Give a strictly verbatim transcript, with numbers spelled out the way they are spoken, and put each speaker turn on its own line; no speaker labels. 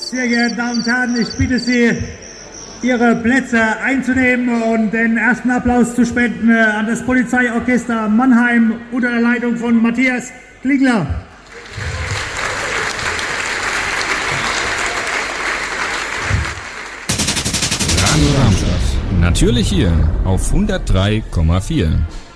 Sehr geehrte Damen und Herren, ich bitte Sie, Ihre Plätze einzunehmen und den ersten Applaus zu spenden an das Polizeiorchester Mannheim unter der Leitung von Matthias Klingler.
Radio Darmstadt. Natürlich hier auf hundertdrei Komma vier.